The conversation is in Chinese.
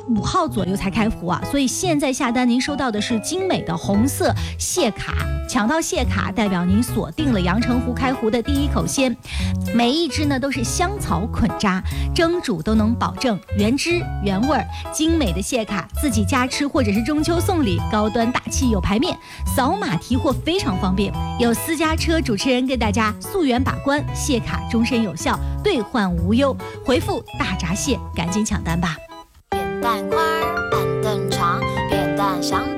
5号左右才开服啊，所以现在下单您收到的是精美的红色蟹卡，抢到蟹卡代表您锁定了阳澄湖开湖的第一口鲜。每一只呢都是香草捆扎，蒸煮都能保证原汁原味儿。精美的蟹卡自己家吃或者是中秋送礼，高端大气有排面，扫码提货非常方便。有私家车主持人跟大家溯源把关，蟹卡终身有效，兑换无忧。回复大闸蟹，赶紧抢单吧。 扁担宽，板凳长，扁担想